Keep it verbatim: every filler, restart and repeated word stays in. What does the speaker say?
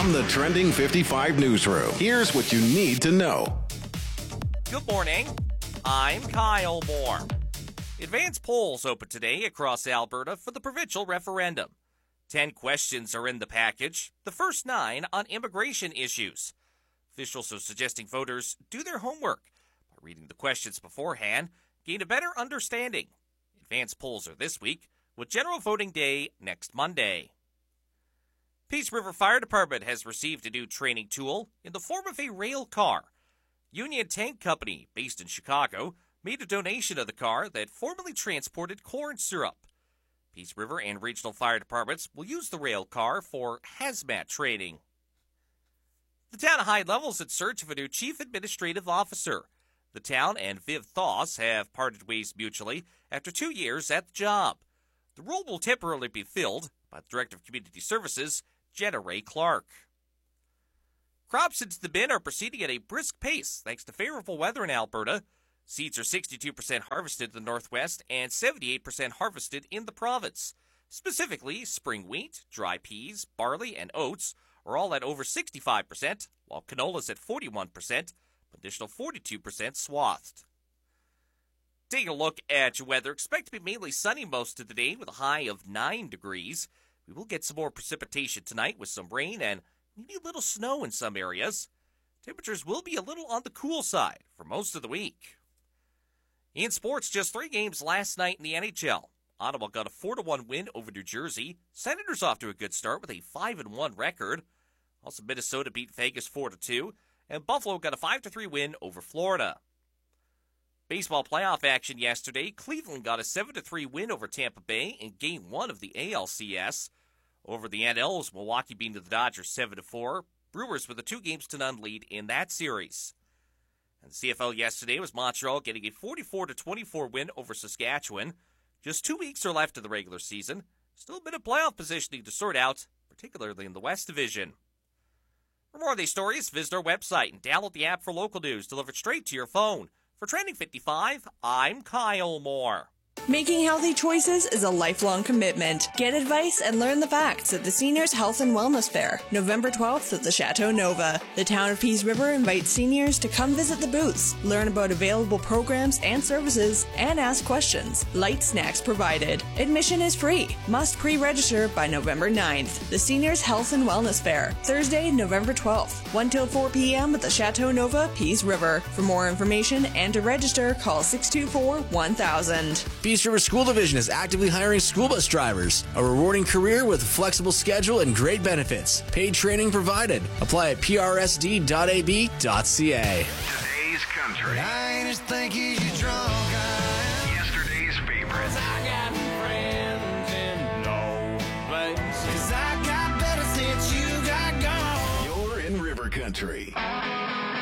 From the Trending fifty-five newsroom, here's what you need to know. Good morning. I'm Kyle Moore. Advanced polls open today across Alberta for the provincial referendum. Ten questions are in the package, the first nine on immigration issues. Officials are suggesting voters do their homework by reading the questions beforehand, gain a better understanding. Advanced polls are this week, with general voting day next Monday. Peace River Fire Department has received a new training tool in the form of a rail car. Union Tank Company, based in Chicago, made a donation of the car that formerly transported corn syrup. Peace River and regional fire departments will use the rail car for hazmat training. The town of High Level is in search of a new chief administrative officer. The town and Viv Thoss have parted ways mutually after two years at the job. The role will temporarily be filled by the Director of Community Services, Jenna Ray Clark. Crops into the bin are proceeding at a brisk pace thanks to favorable weather in Alberta. Seeds are sixty-two percent harvested in the Northwest and seventy-eight percent harvested in the province. Specifically, spring wheat, dry peas, barley, and oats are all at over sixty-five percent, while canola is at forty-one percent, additional forty-two percent swathed. Taking a look at your weather, expect to be mainly sunny most of the day with a high of nine degrees. We will get some more precipitation tonight with some rain and maybe a little snow in some areas. Temperatures will be a little on the cool side for most of the week. In sports, just three games last night in the N H L. Ottawa got a four to one win over New Jersey. Senators off to a good start with a five and one record. Also, Minnesota beat Vegas four to two, and Buffalo got a five to three win over Florida. Baseball playoff action yesterday. Cleveland got a seven to three win over Tampa Bay in Game one of the A L C S. Over the N Ls, Milwaukee beating the Dodgers seven to four. Brewers with a two games to none lead in that series. And the C F L yesterday was Montreal getting a forty-four to twenty-four win over Saskatchewan. Just two weeks are left of the regular season. Still a bit of playoff positioning to sort out, particularly in the West Division. For more of these stories, visit our website and download the app for local news delivered straight to your phone. For Trending fifty-five, I'm Kyle Moore. Making healthy choices is a lifelong commitment. Get advice and learn the facts at the Seniors Health and Wellness Fair, November twelfth at the Chateau Nova. The town of Peace River invites seniors to come visit the booths, learn about available programs and services, and ask questions. Light snacks provided. Admission is free. Must pre-register by November ninth. The Seniors Health and Wellness Fair, Thursday, November twelfth, one till four p.m. at the Chateau Nova, Peace River. For more information and to register, call six two four, one thousand. Peace River School Division is actively hiring school bus drivers. A rewarding career with a flexible schedule and great benefits. Paid training provided. Apply at p r s d dot a b dot c a. Today's country. I just think he's drunk. Yesterday's favorites. I got friends in no place. 'Cause I got better since you got gone. You're in River Country.